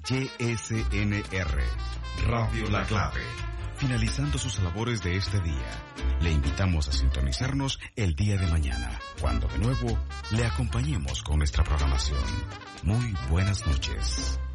YSNR, Radio La Clave. Finalizando sus labores de este día, le invitamos a sintonizarnos el día de mañana, cuando de nuevo le acompañemos con nuestra programación. Muy buenas noches.